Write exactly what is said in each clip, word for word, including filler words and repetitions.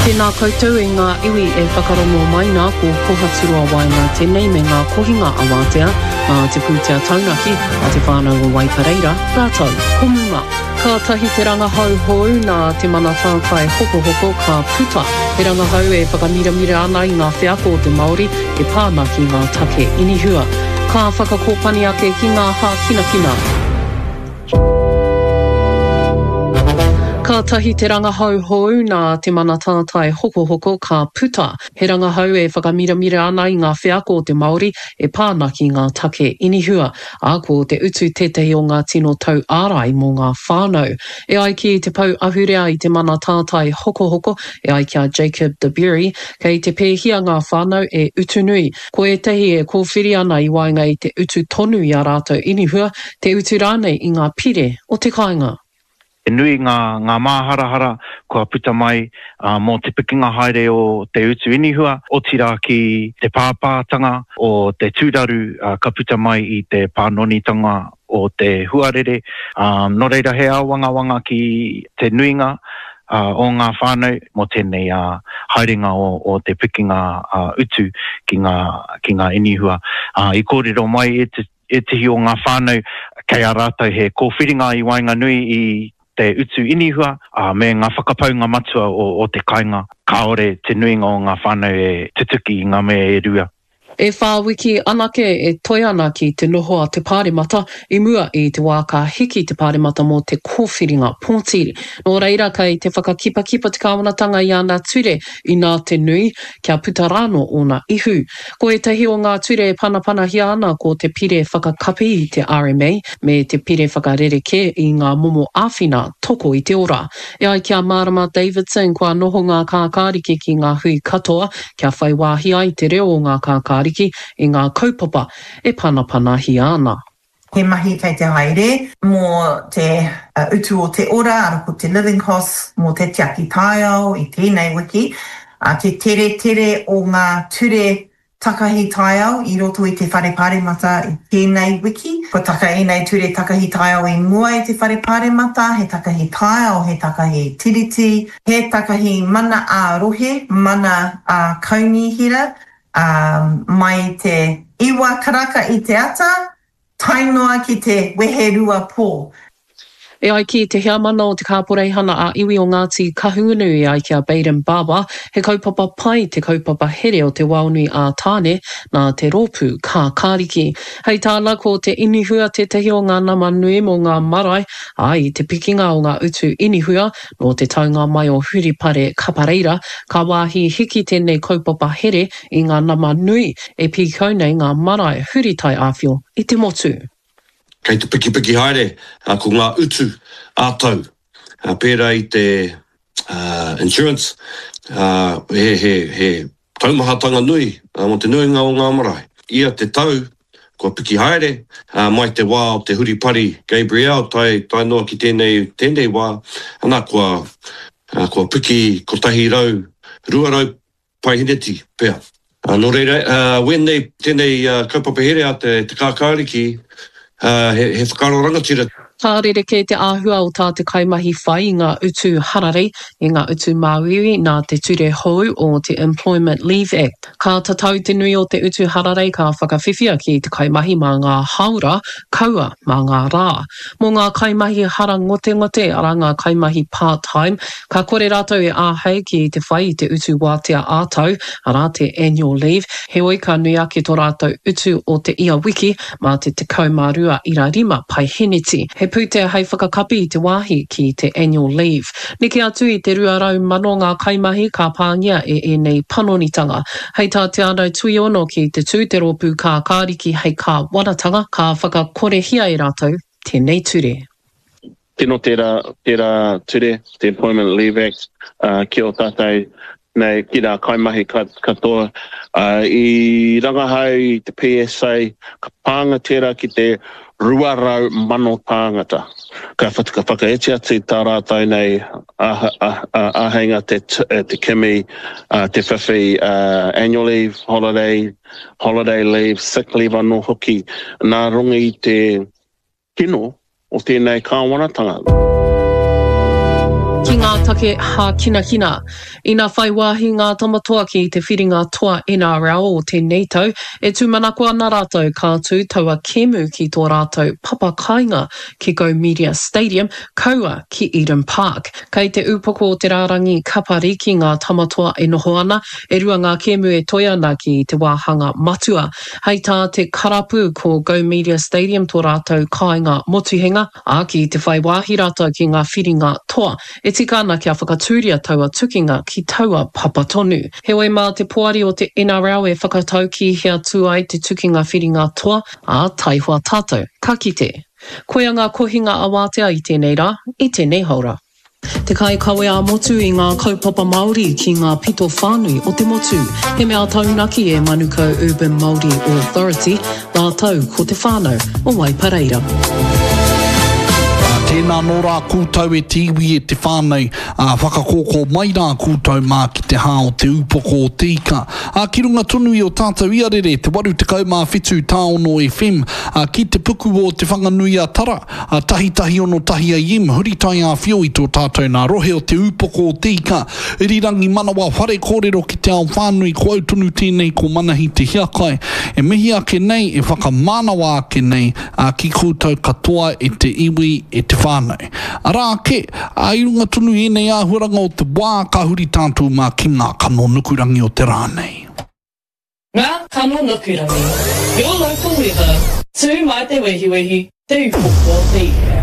Tēnā koutou e ngā iwi e whakarongo mai nā ko kohaturua wai ngā tēnei me ngā kohinga awatea, ngā te pūtea taunaki a te whānau o Waipareira, rātou, komunga. Ka tahi te rangahau hou nā te mana tātai hoko hoko ka puta. Te rangahau e whakamiramira ana i ngā whiako o te Māori e pāna ki ngā take inihua. Ka whakakōpani ake ki ngā hā kina kina. Ka tahi te rangahau hou nā te mana tātai hoko hoko ka puta. He rangahau e whakamiramira ana i ngā whiako o te Māori e pāna ki ngā take inihua. A ko te utu tētahi o ngā tino tau ārai mō ngā whānau. E ai ki te pau ahurea i te mana tātai hoko hoko, e ai kia Jacob de Bury, kei te pēhia ngā whānau e utu nui. Ko e tehi e kōwhiri ana i wainga i te utu tonu i a rātou inihua, te utu rānei i ngā pire o te kāinga. E nui ngā, ngā māharahara kua puta mai uh, mō te pikinga haere o te utu inihua, o tira ki te pāpātanga o te tūraru uh, ka puta mai i te pānonitanga o te huarere. Um, no reira he awanga wanga ki te nuinga uh, o ngā whānau mō tēnei uh, haerenga o, o te pikinga uh, utu ki ngā, ki ngā inihua. Uh, I kōrero mai e te, e te hi o ngā whānau kei a rātou he kōwhiringa i wainga nui i te utu inihua, uh, me ngā whakapaunga matua o, o te kāinga. Kāore te nuinga o ngā whānau e tutuki i ngā mea e rua. E whāwiki anake e toi ana ki te noho a te pāremata, i mua i te wā ka hiki te pāremata mō te kōwhiringa pōtiri. Nō reira kei te whakakipa-kipa te kāwanatanga i ana ture i nā te nui, kia puta rāno o nā ihu. Ko e tehi o ngā ture e panapana hi ana ko te pire whakakapi i te R M A, me te pire whakarereke i ngā momo āwhina toko i te ora. E ai kia Marama Davidson kua noho ngā kākāriki ki ngā hui katoa, kia whai wāhi ai te reo o ngā kākāriki i ngā kaupapa e panapana hi ana. He mahi kei te haere mō te uh, utu o te ora, arako te living costs, mō te tiaki taiao i tēnei wiki. Uh, te tere tere o ngā ture takahi taiao i roto i te whare pāremata i tēnei wiki. Ko taka e nei ture takahi taiao i mua i te whare pāremata, he takahi taiao, he takahi tiriti, he takahi mana a rohe, mana a kaunihira, Um, mai te iwa karaka i te ata, tainoa ki te weherua pō. E ai ki te hea mana o te kāporeihana a iwi o Ngāti Kahungunu e ai kia Baden Baba, he kaupapa pai te kaupapa here o te waunui a tāne nā te rōpū kā kāriki. Hei tāna ko te inihua te tehi o ngā nama nui mo ngā marae, ai te pikinga o ngā utu inihua, no te taunga mai o Huripare Kapareira, ka wāhi hiki tēnei kaupapa here i ngā nama nui e pīkau nei ngā marae huritai āwhio i te motu. Kei te piki-piki haere, uh, ko ngā utu ātau. Uh, pērā i te uh, insurance, uh, he, he, he taumahatanga nui, uh, mo te nuinga o ngā marae. Ia te tau, ko piki haere, uh, mai te wā o te Huripari Gabriel, tai, tai noa ki tēnei, tēnei wā, ana kua, uh, kua piki ko tahi rau, rua rau paihineti, pēr. Uh, no reira, uh, when they, tēnei uh, kaupapa here a te, te kākāriki, Uh, he, he whakaroranga tira. Tā rereke te āhua o tā te kaimahi whai i ngā utu harare, i ngā utu māwiwi nā te ture hou o te Employment Leave Act. Ka tatau te nui o te utu harare ka whakawhiwhia ki te kaimahi mā ngā haura, kaua mā ngā rā. Mō ngā kaimahi hara ngote ngote ara ngā kaimahi part-time, ka kore rātou e āhei ki te whai i te utu wātea ātau, ara te annual leave, he oi ka nui ake tō rātou utu o te ia wiki, mā te te kaumārua ira rima pai hiniti. He pūtea hei whakakapi i te wāhi ki te annual leave. Niki atu i te ruarau mano ngā kaimahi ka pāngia e e nei panonitanga. Hei tā te anau tui ono ki te tū te rōpū kā kāriki hei kā wanatanga, ka whakakorehia e rātou tēnei ture. Tino tērā, tērā ture, te Employment Leave Act, uh, ki o tātai nei ki rā kaimahi katoa. Uh, I rangahau i te P S A, ka pānga tērā ki te ruarau mano tāngata. Ka whatika whakaeti atu tā rātou nei āhenga te, te kimi, uh, te whiwhi, uh, annual leave, holiday, holiday leave, sick leave anō hoki. Nā rungi te kino o tēnei kāwanatanga. Ki ngā take ha kina kina. I ngā whai wāhi ngā tamatoa ki te whiringa toa N R L o tēnei tau, e tūmanako ana rātou kā tū taua kemu ki tō rātou papa kāinga ki Go Media Stadium, kaua ki Eden Park. Kei te upoko o te rārangi kapari ki ngā tamatoa e noho ana, e rua ngā kemu e toi ana ki te wāhanga matua. Hei tā te karapu ko Go Media Stadium tō rātou kāinga motuhenga, a ki te whai wāhi rātou ki ngā whiringa toa, e tika ana kia whakatūria taua tukinga ki taua papatonu. Heoi mā te poari o te N R L e whakatau ki hea tū ai te tukinga whiringa toa a taihua tātou. Ka kite. Koia ngā kohinga a wātea i tēnei rā, i tēnei haura. Te kai kawe a motu i ngā kaupapa Māori ki ngā pito whānui o te motu. He mea taunaki e Manukau Urban Māori Authority, rātau ko te whānau o Waipareira. Tēnā nō rā kūtau e tiwi e te whānau, a whakakoko mai rā kūtau mā ki te hā o te upoko o tika. A ki runga tunu i o tātou iarere, te waru te kaumā whitu tāono F M, a ki te puku o te whanganui a tara, a tahi tahi ono tahi a im, huritai a whio i tō tātou nā rohe o te upoko o tika. Irirangi manawa whare kōrero ki te ao whānui, ko au tunu tēnei ko manahi te hiakai. E mihi ake nei, e whakamanawa ake nei, a ki kūtau katoa e te iwi e te whānau. Arā ke, a irunga tunu e nei āhuaranga o te wā ka huri tātou mā ki ngā kano nukurangi o te rānei. Ngā kano nukurangi. Your local weather. Tū mai te wehi wehi, tū poko te ika.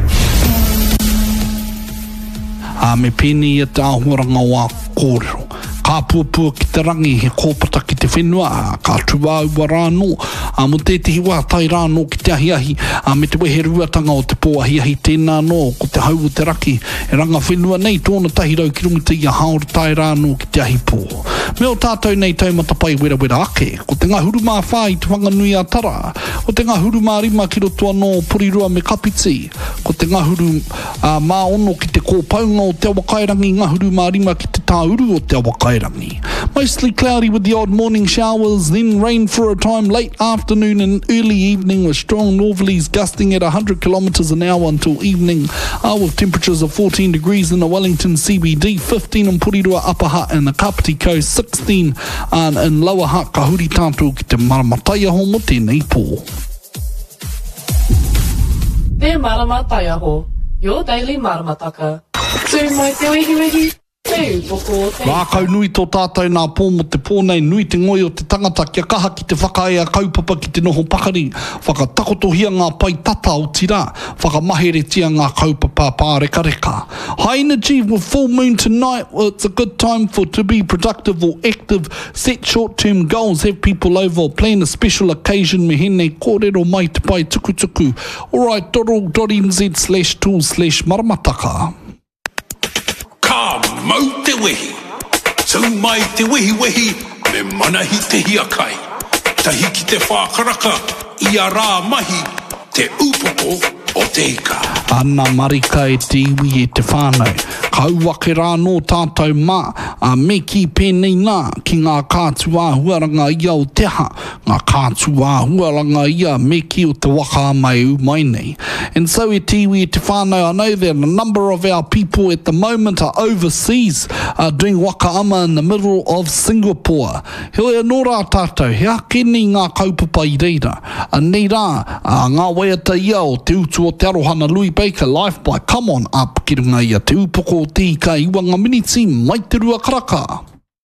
A me pēni e te āhuaranga o a kōrero. Ka puapua ki te rangi he kōpata ki te whenua, ka tuā ua rāno, a mo te te hiwa tai rāno ki te ahiahi, a me te wehe ruatanga o te pō ahiahi tēnā no, ko te hau o te raki, e ranga whenua nei tōna tahi rau ki rungita i a haora tai rāno ki te ahi pō. Me o tātou nei taumata pai wera wera ake, ko te ngā huru mā whai te whanganui a tara, ko te ngā huru mā rima ki roto anō Porirua me Kapiti, ko te ngā huru uh, mā ono ki te kōpaunga o te awakairangi, ngā huru mā rima ki te tāuru o te awakairangi. Mostly cloudy with the odd morning showers, then rain for a time late afternoon and early evening with strong northerlies gusting at one hundred kilometres an hour until evening, uh, with temperatures of fourteen degrees in the Wellington C B D, fifteen in Porirua Upper Hutt and the Kapiti Coast, sixteen uh, in Lower Hutt, ka huri tātou ki te maramatai aho mo tēnei pō. Te maramatai aho, your daily maramataka. Tū mai te wehi wehi. Rākau nui tō tātou nā pō mo te pōnei nui te ngoi o te tangata kia kaha ki te whakaea kaupapa ki te noho pakari, whakatakotohia ngā pai tata o tira, whakamaheretia ngā kaupapa pāreka reka. High energy with full moon tonight, well, it's a good time for to be productive or active, set short-term goals, have people over or plan a special occasion me hene kōrero mai te pai tuku tuku. Alright, dot.org.nz slash tool slash maramataka. Ka mau te wehi, sau mai te wehi wehi, me manahi te hiakai. Tahi ki te whākaraka, i a rā mahi, te upoko o te ika. Ana marika e te iwi e te whānau. Kauake rā no tātou mā, a me ki pēnei nā, ki ngā kātua huaranga ia o teha, ngā kātua huaranga ia me ki o te waka mai u mai nei. And so e te iwi e te whānau, I know that a number of our people at the moment are overseas, uh, doing waka ama in the middle of Singapore. Heoi anō rā tātou, he ake ni ngā kaupapa i reira. A nei rā, uh, ngā waiata ia o te utu o te arohana Louis Baker, Life by Come On Up, ki runga ia te upoko o te ika i wanga miniti mai te rua karaka.